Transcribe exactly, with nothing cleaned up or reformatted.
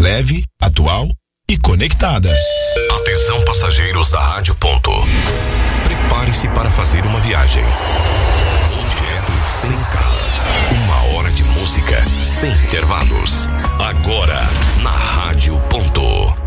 leve, atual e conectada. Atenção, passageiros da Rádio Ponto. Prepare-se para fazer uma viagem. Direto sem escala. Uma hora de música sem intervalos. Agora, na Rádio Ponto.